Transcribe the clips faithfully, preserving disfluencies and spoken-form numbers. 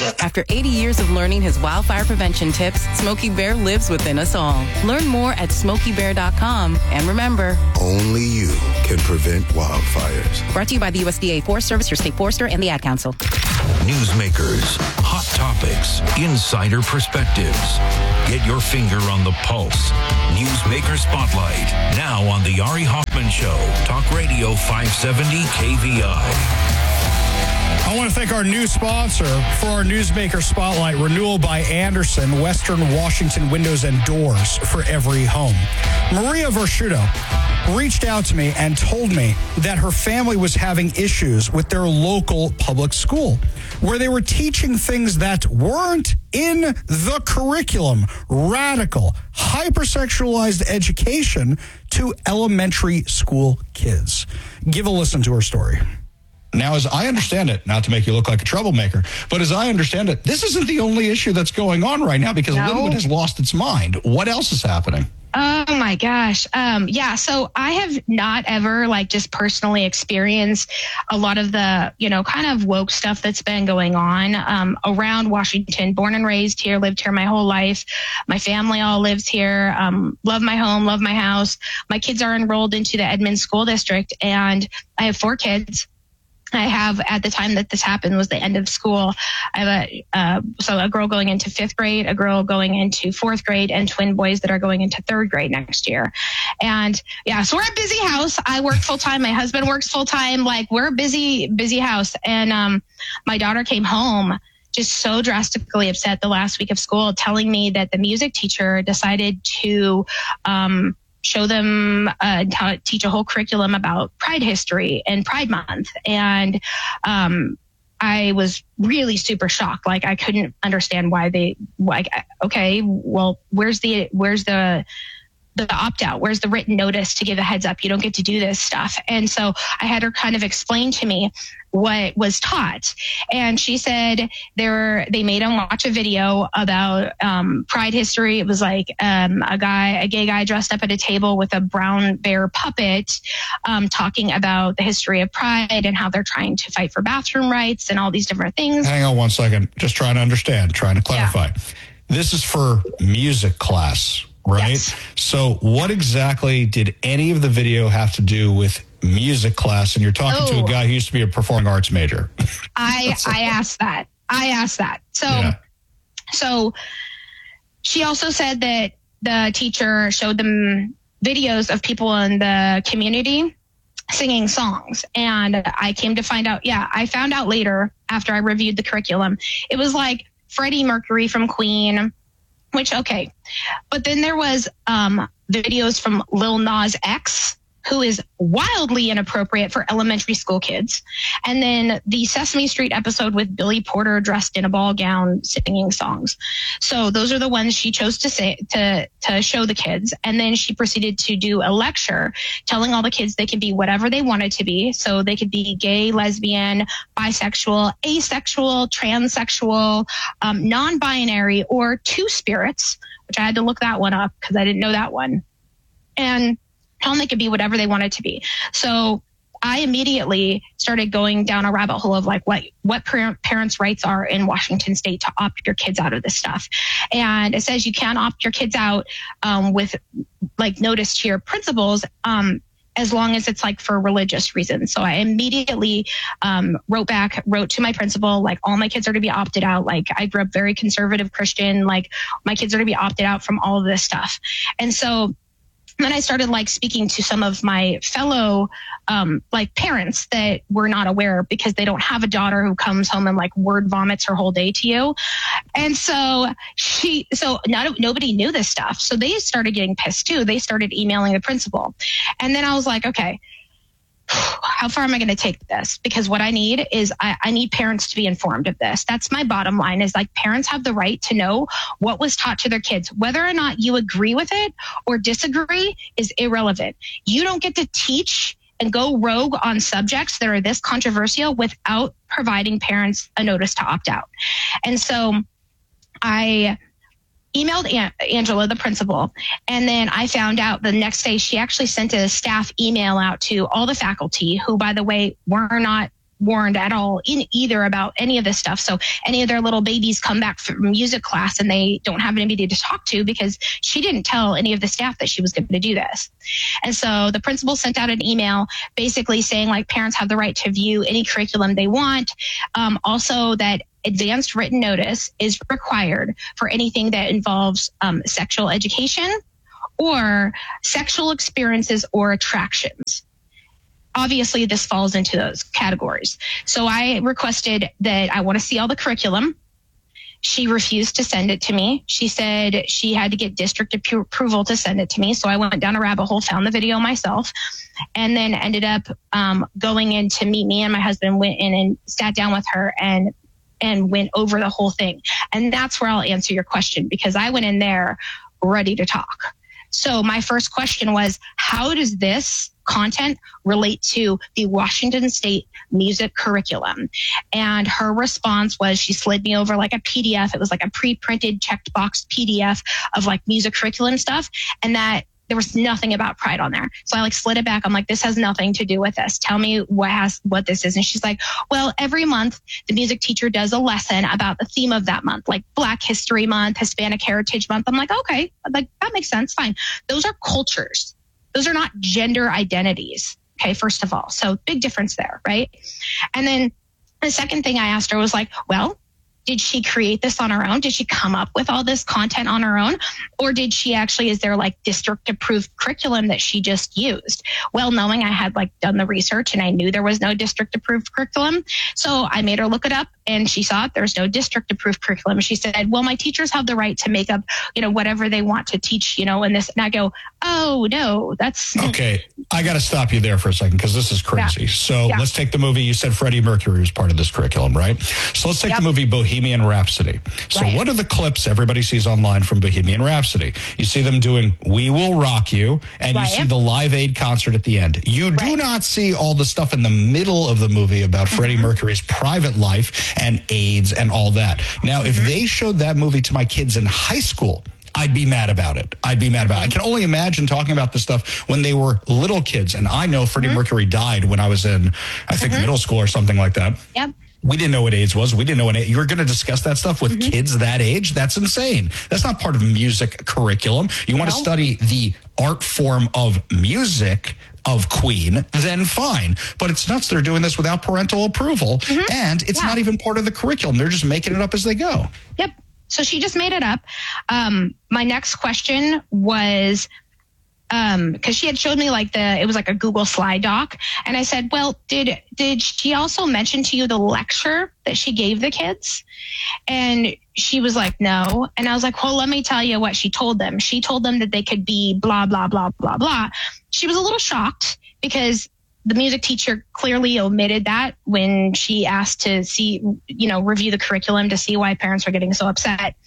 After eighty years of learning his wildfire prevention tips, Smokey Bear lives within us all. Learn more at smokey bear dot com. And remember, only you can prevent wildfires. Brought to you by the U S D A Forest Service, your state forester, and the Ad Council. Newsmakers, hot topics, insider perspectives. Get your finger on the pulse. Newsmaker Spotlight, now on the Ari Hoffman Show. Talk Radio five seventy K V I. I want to thank our new sponsor for our Newsmaker Spotlight, Renewal by Andersen, Western Washington Windows and Doors for every home. Maria Verschuto reached out to me and told me that her family was having issues with their local public school, where they were teaching things that weren't in the curriculum. Radical, hypersexualized education to elementary school kids. Give a listen to her story. Now, as I understand it, not to make you look like a troublemaker, but as I understand it, this isn't the only issue that's going on right now because no. Linwood has lost its mind. What else is happening? Oh my gosh. Um, yeah. So I have not ever like just personally experienced a lot of the, you know, kind of woke stuff that's been going on um, around Washington. Born and raised here, lived here my whole life. My family all lives here. Um, love my home, love my house. My kids are enrolled into the Edmonds School District, and I have four kids. I have, at the time that this happened, was the end of school. I have a, uh, so a girl going into fifth grade, a girl going into fourth grade, and twin boys that are going into third grade next year. And yeah, so we're a busy house. I work full time. My husband works full time. Like, we're a busy, busy house. And, um, my daughter came home just so drastically upset the last week of school, telling me that the music teacher decided to, um, show them uh, how to teach a whole curriculum about Pride history and Pride Month. And um, I was really super shocked. Like, I couldn't understand why they, like, okay, well, where's the, where's the, the opt-out? Where's the written notice to give a heads up? You don't get to do this stuff. And so I had her kind of explain to me what was taught. And she said they were, they made him watch a video about um, Pride history. It was like um, a guy, a gay guy dressed up at a table with a brown bear puppet um, talking about the history of Pride and how they're trying to fight for bathroom rights and all these different things. Hang on one second. Just trying to understand, trying to clarify. Yeah. This is for music class, right? Yes. So what exactly did any of the video have to do with music class? And you're talking oh. to a guy who used to be a performing arts major. I I asked that. I asked that. So, yeah. so she also said that the teacher showed them videos of people in the community singing songs. And I came to find out, yeah, I found out later after I reviewed the curriculum, it was like Freddie Mercury from Queen, which, okay. But then there was um, videos from Lil Nas X, who is wildly inappropriate for elementary school kids. And then the Sesame Street episode with Billy Porter dressed in a ball gown singing songs. So those are the ones she chose to say, to, to show the kids. And then she proceeded to do a lecture telling all the kids they could be whatever they wanted to be. So they could be gay, lesbian, bisexual, asexual, transsexual, um, non-binary, or two spirits, which I had to look that one up because I didn't know that one. And tell they could be whatever they wanted to be. So I immediately started going down a rabbit hole of like what, what parent, parents' rights are in Washington state to opt your kids out of this stuff. And it says you can't opt your kids out um, with like notice to your principals um, as long as it's like for religious reasons. So I immediately um, wrote back, wrote to my principal, like all my kids are to be opted out. Like I grew up very conservative Christian, like my kids are to be opted out from all of this stuff. And so then I started like speaking to some of my fellow um, like parents that were not aware because they don't have a daughter who comes home and like word vomits her whole day to you. And so she, so not, nobody knew this stuff. So they started getting pissed too. They started emailing the principal. And then I was like, okay, how far am I going to take this? Because what I need is I, I need parents to be informed of this. That's my bottom line, is like parents have the right to know what was taught to their kids. Whether or not you agree with it or disagree is irrelevant. You don't get to teach and go rogue on subjects that are this controversial without providing parents a notice to opt out. And so I emailed Aunt Angela, the principal, and then I found out the next day she actually sent a staff email out to all the faculty who, by the way, were not warned at all in either about any of this stuff. So any of their little babies come back from music class and they don't have anybody to talk to because she didn't tell any of the staff that she was going to do this. And so the principal sent out an email basically saying like parents have the right to view any curriculum they want. Um, also that advanced written notice is required for anything that involves um, sexual education or sexual experiences or attractions. Obviously, this falls into those categories. So I requested that I want to see all the curriculum. She refused to send it to me. She said she had to get district appro- approval to send it to me. So I went down a rabbit hole, found the video myself, and then ended up um, going in to meet me. And my husband went in and sat down with her and and went over the whole thing. And that's where I'll answer your question, because I went in there ready to talk. So my first question was, how does this content relate to the Washington State music curriculum? And her response was, she slid me over like a P D F. It was like a pre-printed checked box P D F of like music curriculum stuff. And that there was nothing about Pride on there. So I like slid it back. I'm like, this has nothing to do with this. Tell me what has, what this is. And she's like, well, every month the music teacher does a lesson about the theme of that month, like Black History Month, Hispanic Heritage Month. I'm like, okay, like that makes sense. Fine. Those are cultures. Those are not gender identities. Okay. First of all. So big difference there. Right. And then the second thing I asked her was like, well, did she create this on her own? Did she come up with all this content on her own? Or did she actually, is there like district approved curriculum that she just used? Well, knowing I had like done the research and I knew there was no district approved curriculum. So I made her look it up and she saw it. There's no district approved curriculum. She said, well, my teachers have the right to make up, you know, whatever they want to teach, you know, and this, and I go, oh no, that's. Okay. I got to stop you there for a second, because this is crazy. Yeah. So yeah. Let's take the movie. You said Freddie Mercury was part of this curriculum, right? So let's take yep. the movie Bohemian Rhapsody. So right. What are the clips everybody sees online from Bohemian Rhapsody? You see them doing We Will Rock You, and right. you see the Live Aid concert at the end. You right. do not see all the stuff in the middle of the movie about mm-hmm. Freddie Mercury's private life and AIDS and all that. Now, mm-hmm. if they showed that movie to my kids in high school, I'd be mad about it. I'd be mad about it. I can only imagine talking about this stuff when they were little kids. And I know Freddie mm-hmm. Mercury died when I was in, I think, mm-hmm. middle school or something like that. Yep. We didn't know what AIDS was. We didn't know what AIDS. You were going to discuss that stuff with mm-hmm. kids that age? That's insane. That's not part of music curriculum. You want no. to study the art form of music of Queen, then fine. But it's nuts. They're doing this without parental approval. Mm-hmm. And it's yeah. not even part of the curriculum. They're just making it up as they go. Yep. So she just made it up. Um, my next question was, um, because she had showed me like the, it was like a Google slide doc. And I said, well, did, did she also mention to you the lecture that she gave the kids? And she was like, no. And I was like, well, let me tell you what she told them. She told them that they could be blah, blah, blah, blah, blah. She was a little shocked because the music teacher clearly omitted that when she asked to see, you know, review the curriculum to see why parents are getting so upset.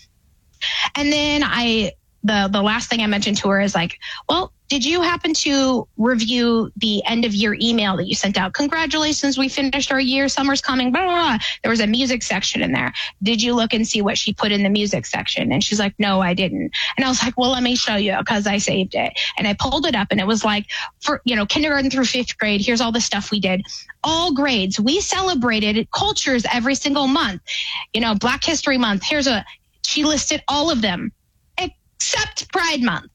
And then I, the, the last thing I mentioned to her is like, well, did you happen to review the end of year email that you sent out? Congratulations, we finished our year, summer's coming, blah, blah, blah. There was a music section in there. Did you look and see what she put in the music section? And she's like, no, I didn't. And I was like, well, let me show you, because I saved it. And I pulled it up and it was like, for, you know, kindergarten through fifth grade, here's all the stuff we did. All grades. We celebrated cultures every single month. You know, Black History Month. Here's a, she listed all of them except Pride Month.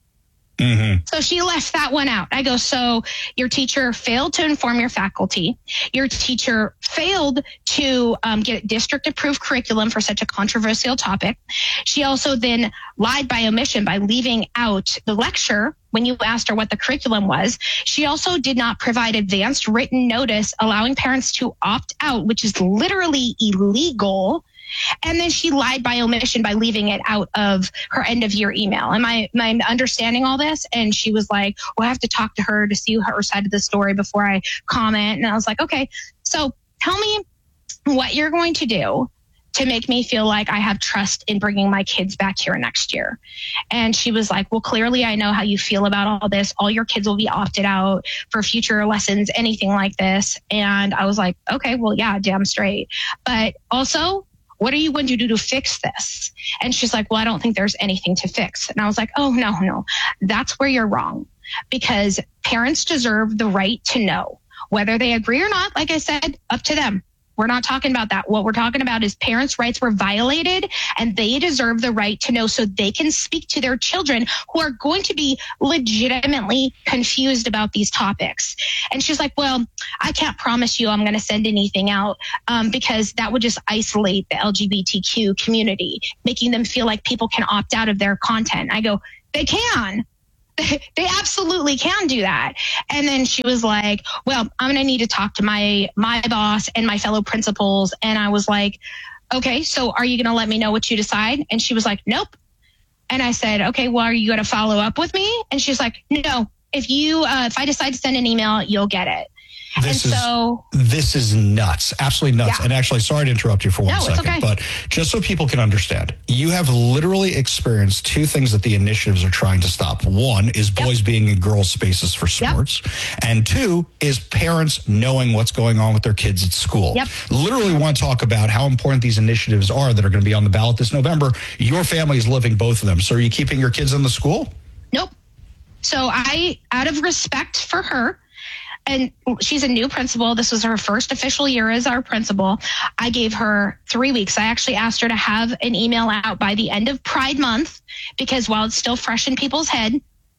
Mm-hmm. So she left that one out. I go, so your teacher failed to inform your faculty. Your teacher failed to um, get district approved curriculum for such a controversial topic. She also then lied by omission by leaving out the lecture when you asked her what the curriculum was. She also did not provide advanced written notice allowing parents to opt out, which is literally illegal. And then she lied by omission by leaving it out of her end of year email. Am I, am I understanding all this? And she was like, well, I have to talk to her to see her side of the story before I comment. And I was like, okay, so tell me what you're going to do to make me feel like I have trust in bringing my kids back here next year. And she was like, well, clearly I know how you feel about all this. All your kids will be opted out for future lessons, anything like this. And I was like, okay, well, yeah, damn straight. But also, what are you going to do to fix this? And she's like, well, I don't think there's anything to fix. And I was like, oh, no, no, that's where you're wrong, because parents deserve the right to know whether they agree or not, like I said, up to them. We're not talking about that. What we're talking about is parents' rights were violated, and they deserve the right to know so they can speak to their children who are going to be legitimately confused about these topics. And she's like, well, I can't promise you I'm going to send anything out um, because that would just isolate the L G B T Q community, making them feel like people can opt out of their content. I go, they can. They absolutely can do that. And then she was like, well, I'm going to need to talk to my, my boss and my fellow principals. And I was like, okay, so are you going to let me know what you decide? And she was like, nope. And I said, okay, well, are you going to follow up with me? And she's like, no, if you, uh, if I decide to send an email, you'll get it. This and is so, this is nuts, absolutely nuts. Yeah. And actually, sorry to interrupt you for one no, second, it's okay. but just so people can understand, you have literally experienced two things that the initiatives are trying to stop. One is boys yep. being in girls' spaces for sports, yep. and two is parents knowing what's going on with their kids at school. Yep. Literally want to talk about how important these initiatives are that are going to be on the ballot this November. Your family is living both of them. So are you keeping your kids in the school? Nope. So I, out of respect for her, and she's a new principal. This was her first official year as our principal. I gave her three weeks. I actually asked her to have an email out by the end of Pride Month because while it's still fresh in people's head.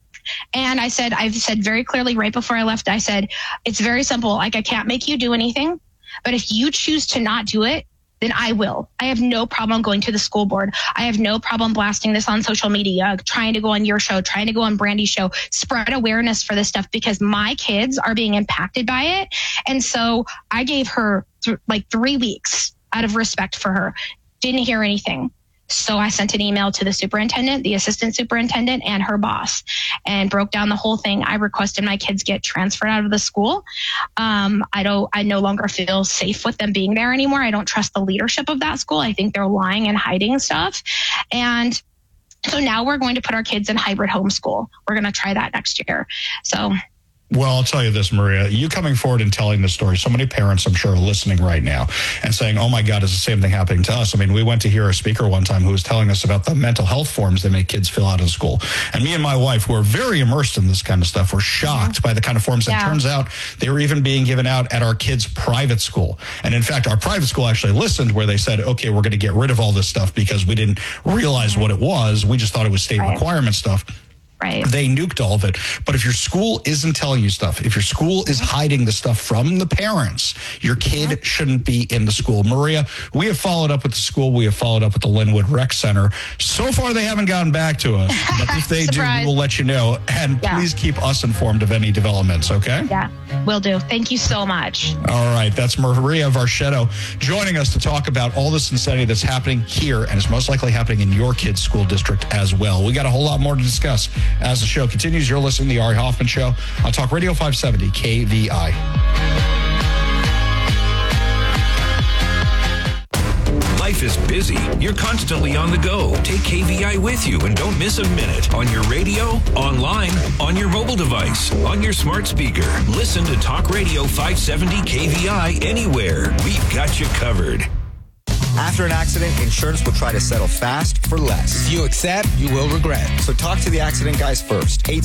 And I said, I've said very clearly right before I left, I said, it's very simple. Like, I can't make you do anything, but if you choose to not do it, then I will. I have no problem going to the school board. I have no problem blasting this on social media, trying to go on your show, trying to go on Brandy's show, spread awareness for this stuff because my kids are being impacted by it. And so I gave her th- like three weeks out of respect for her. Didn't hear anything. So I sent an email to the superintendent, the assistant superintendent, and her boss and broke down the whole thing. I requested my kids get transferred out of the school. Um, I don't, I no longer feel safe with them being there anymore. I don't trust the leadership of that school. I think they're lying and hiding stuff. And so now we're going to put our kids in hybrid homeschool. We're going to try that next year. So. Well, I'll tell you this, Maria, you coming forward and telling this story, so many parents, I'm sure, are listening right now and saying, oh my God, is the same thing happening to us? I mean, we went to hear a speaker one time who was telling us about the mental health forms they make kids fill out in school. And me and my wife, who are very immersed in this kind of stuff, were shocked mm-hmm. by the kind of forms. Yeah. It turns out they were even being given out at our kids' private school. And in fact, our private school actually listened where they said, okay, we're going to get rid of all this stuff because we didn't realize mm-hmm. what it was. We just thought it was state right. requirement stuff. Right. They nuked all of it. But if your school isn't telling you stuff, if your school is hiding the stuff from the parents, your kid shouldn't be in the school. Maria, we have followed up with the school. We have followed up with the Linwood Rec Center. So far, they haven't gotten back to us. But if they do, we'll let you know. And yeah. please keep us informed of any developments, okay? Yeah, will do. Thank you so much. All right. That's Maria Varchetto joining us to talk about all this insanity that's happening here and is most likely happening in your kid's school district as well. We got a whole lot more to discuss. As the show continues, you're listening to the Ari Hoffman Show on Talk Radio five seventy K V I. Life is busy. You're constantly on the go. Take K V I with you and don't miss a minute on your radio, online, on your mobile device, on your smart speaker. Listen to Talk Radio five seventy K V I anywhere. We've got you covered. After an accident, insurance will try to settle fast for less. If you accept, you will regret. So talk to the accident guys first. eight